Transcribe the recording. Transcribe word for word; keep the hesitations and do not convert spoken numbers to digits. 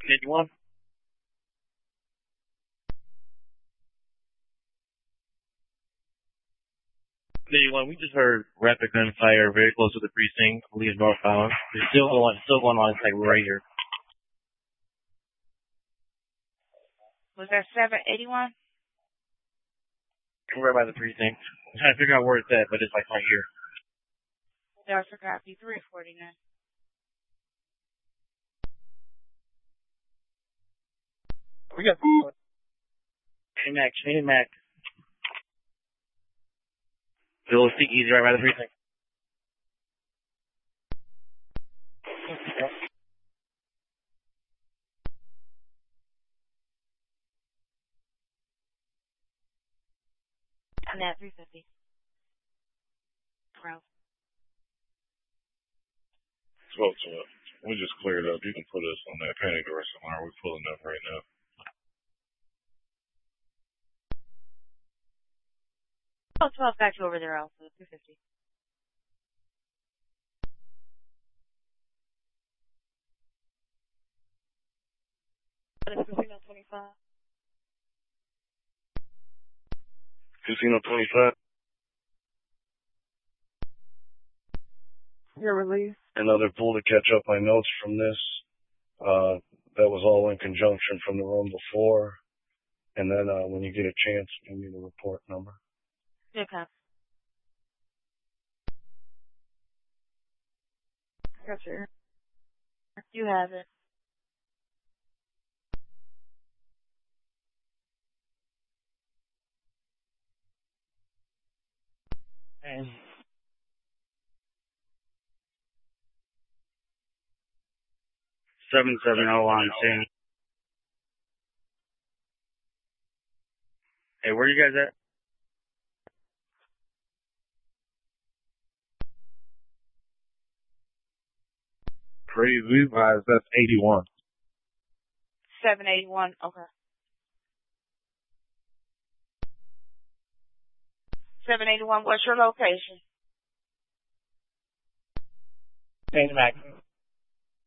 eighty-one. eighty-one, we just heard rapid gunfire very close to the precinct. I believe northbound. There's still going, still going on. It's like right here. Was that seven eighty-one? Right by the precinct. I'm trying to figure out where it's at, but it's like right here. Delta copy three forty-nine. We got Hey Mac, hey Mac. It'll speak easy right by the precinct. I'm at three fifty. Bro. So, so we just cleared up. You can put us on that panic door somewhere. We're pulling up right now. Oh, twelve back over there also. two fifty. Casino twenty-five. Casino twenty-five. Your release. Another pull to catch up my notes from this. Uh, that was all in conjunction from the room before. And then uh, when you get a chance, give me the report number. Okay. Gotcha. You have it. And seven seven zero on scene. Hey, where you guys at? Praise Levi's, that's eighty-one. seven eighty-one. Okay. seven eighty-one, what's your location? Hey Mac.